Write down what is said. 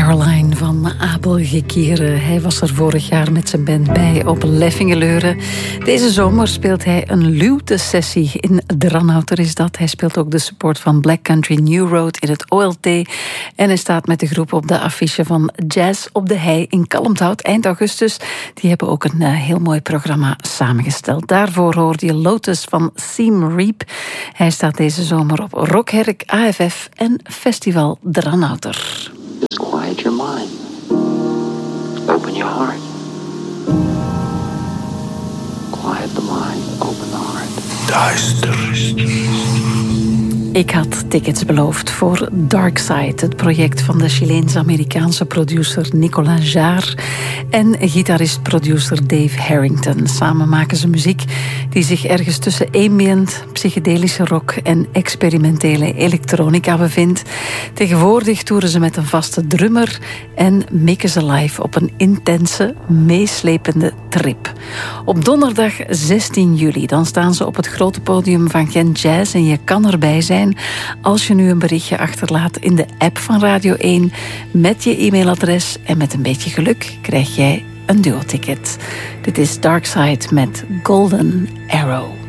Caroline van Abel Gekeren. Hij was er vorig jaar met zijn band bij op Leffingeleuren. Deze zomer speelt hij een luwte-sessie in Dranouter is dat. Hij speelt ook de support van Black Country New Road in het OLT. En hij staat met de groep op de affiche van Jazz op de Hei in Kalmthout eind augustus. Die hebben ook een heel mooi programma samengesteld. Daarvoor hoorde je Lotus van Seam Reap. Hij staat deze zomer op Rockherk, AFF en Festival Dranouter. Just quiet your mind. Open your heart. Quiet the mind. Open the heart. Duister. Ik had tickets beloofd voor Darkside, het project van de Chileens-Amerikaanse producer Nicolas Jaar en gitarist-producer Dave Harrington. Samen maken ze muziek die zich ergens tussen ambient, psychedelische rock en experimentele elektronica bevindt. Tegenwoordig toeren ze met een vaste drummer en mikken ze live op een intense, meeslepende trip. Op donderdag 16 juli dan staan ze op het grote podium van Gent Jazz en je kan erbij zijn als je nu een berichtje achterlaat in de app van Radio 1 met je e-mailadres en met een beetje geluk krijg jij een duo-ticket. Dit is Darkside met Golden Arrow.